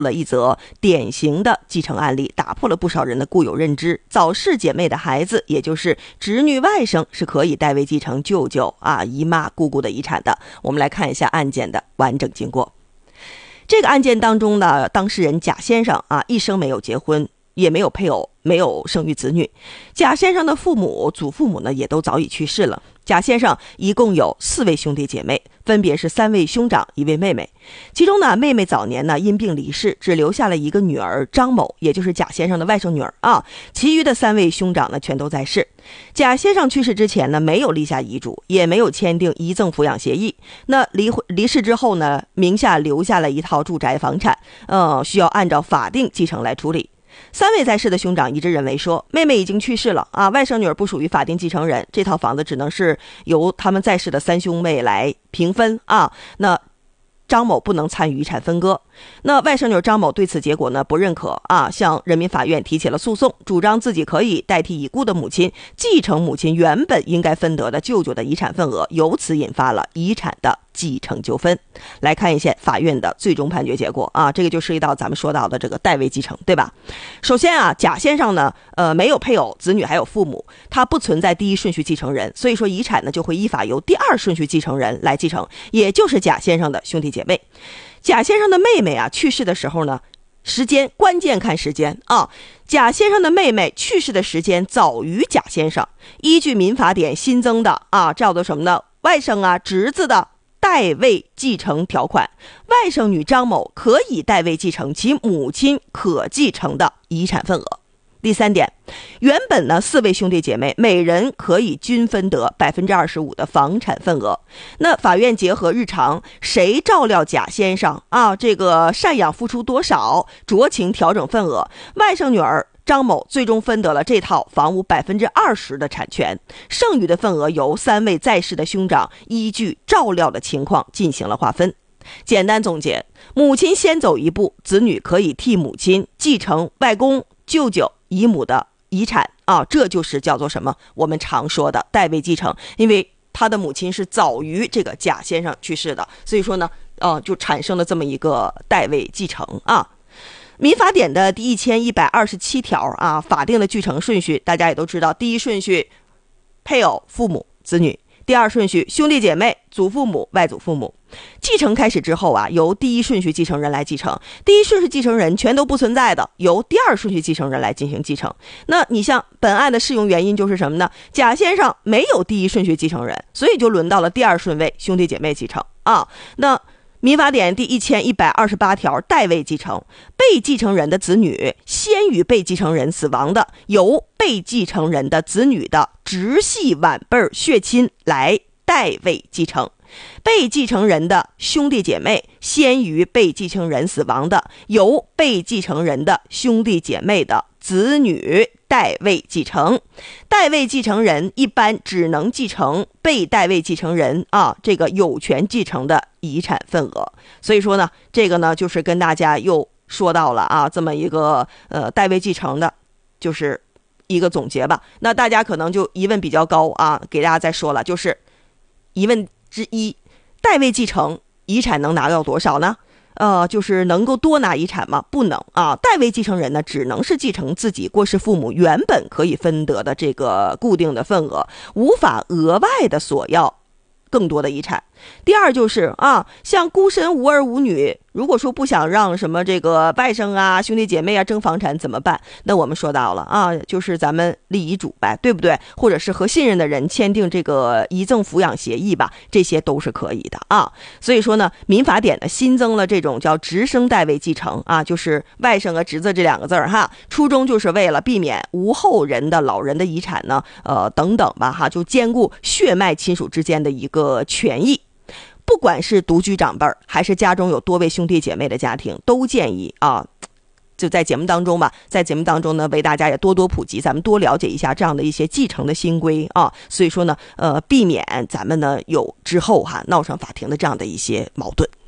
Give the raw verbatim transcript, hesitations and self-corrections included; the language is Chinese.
了一则典型的继承案例，打破了不少人的固有认知。早逝姐妹的孩子，也就是侄女外甥，是可以代位继承舅舅啊、姨妈、姑姑的遗产的。我们来看一下案件的完整经过。这个案件当中呢，当事人贾先生啊，一生没有结婚，也没有配偶，没有生育子女。贾先生的父母、祖父母呢，也都早已去世了。贾先生一共有四位兄弟姐妹，分别是三位兄长，一位妹妹。其中呢，妹妹早年呢因病离世，只留下了一个女儿张某，也就是贾先生的外甥女儿啊。其余的三位兄长呢，全都在世。贾先生去世之前呢，没有立下遗嘱，也没有签订遗赠抚养协议。那离婚离世之后呢，名下留下了一套住宅房产，呃，需要按照法定继承来处理。三位在世的兄长一致认为说，妹妹已经去世了啊，外甥女儿不属于法定继承人，这套房子只能是由他们在世的三兄妹来平分啊。那张某不能参与遗产分割。那外甥女张某对此结果呢不认可啊，向人民法院提起了诉讼，主张自己可以代替已故的母亲继承母亲原本应该分得的舅舅的遗产份额，由此引发了遗产的继承纠纷。来看一下法院的最终判决结果啊，这个就涉及到咱们说到的这个代位继承，对吧？首先啊，贾先生呢，呃，没有配偶、子女还有父母，他不存在第一顺序继承人，所以说遗产呢就会依法由第二顺序继承人来继承，也就是贾先生的兄弟姐妹。贾先生的妹妹啊，去世的时候呢，时间关键看时间啊。贾先生的妹妹去世的时间早于贾先生，依据民法典新增的啊，叫做什么呢？外甥啊、侄子的代位继承条款，外甥女张某可以代位继承其母亲可继承的遗产份额。第三点，原本呢四位兄弟姐妹每人可以均分得百分之二十五的房产份额。那法院结合日常谁照料贾先生啊，这个赡养付出多少，酌情调整份额。外甥女儿张某最终分得了这套房屋百分之二十的产权，剩余的份额由三位在世的兄长依据照料的情况进行了划分。简单总结，母亲先走一步，子女可以替母亲继承外公、舅舅、姨母的遗产啊，这就是叫做什么？我们常说的代位继承。因为他的母亲是早于这个贾先生去世的，所以说呢，呃，就产生了这么一个代位继承啊。民法典的第一千一百二十七条啊，法定的继承顺序大家也都知道，第一顺序配偶、父母、子女，第二顺序兄弟姐妹、祖父母、外祖父母。继承开始之后啊，由第一顺序继承人来继承，第一顺序继承人全都不存在的，由第二顺序继承人来进行继承。那你像本案的适用原因就是什么呢？贾先生没有第一顺序继承人，所以就轮到了第二顺位兄弟姐妹继承啊。那民法典第一千一百二十八条代位继承，被继承人的子女先于被继承人死亡的，由被继承人的子女的直系晚辈血亲来代位继承。被继承人的兄弟姐妹先于被继承人死亡的，由被继承人的兄弟姐妹的子女代位继承。代位继承人一般只能继承被代位继承人啊这个有权继承的遗产份额。所以说呢，这个呢就是跟大家又说到了啊这么一个呃代位继承的，就是一个总结吧。那大家可能就疑问比较高啊，给大家再说了，就是疑问之一，代位继承遗产能拿到多少呢？呃，就是能够多拿遗产吗？不能啊！代位继承人呢，只能是继承自己过世父母原本可以分得的这个固定的份额，无法额外的索要更多的遗产。第二就是啊，像孤身无儿无女，如果说不想让什么这个外甥啊、兄弟姐妹啊争房产怎么办？那我们说到了啊，就是咱们立遗嘱呗，对不对？或者是和信任的人签订这个遗赠抚养协议吧，这些都是可以的啊。所以说呢，民法典呢新增了这种叫直生代位继承啊，就是外甥和侄子这两个字儿哈，初衷就是为了避免无后人的老人的遗产呢，呃等等吧哈，就兼顾血脉亲属之间的一个权益。不管是独居长辈还是家中有多位兄弟姐妹的家庭，都建议啊，就在节目当中吧，在节目当中呢，为大家也多多普及，咱们多了解一下这样的一些继承的新规啊。所以说呢，呃，避免咱们呢有之后哈闹上法庭的这样的一些矛盾。